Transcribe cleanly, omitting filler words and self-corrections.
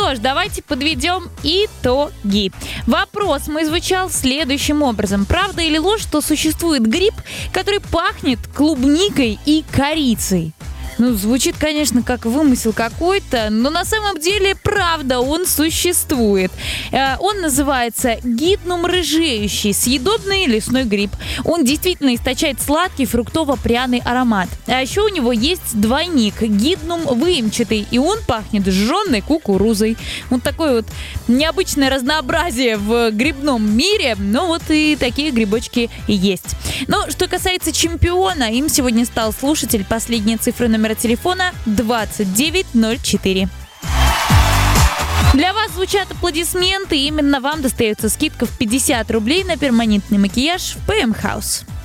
что ж, давайте подведем итоги. Вопрос мой звучал следующим образом. Правда или ложь, что существует гриб, который пахнет клубникой и корицей? Ну, звучит, конечно, как вымысел какой-то, но на самом деле, правда, он существует. Он называется гиднум рыжеющий, съедобный лесной гриб. Он действительно источает сладкий фруктово-пряный аромат. А еще у него есть двойник, гиднум выемчатый, и он пахнет сжженной кукурузой. Вот такое вот необычное разнообразие в грибном мире, но вот и такие грибочки есть. Но что касается чемпиона, им сегодня стал слушатель, последние цифры номера телефона 2904. Для вас звучат аплодисменты, и именно вам достается скидка в 50 рублей на перманентный макияж в PM House.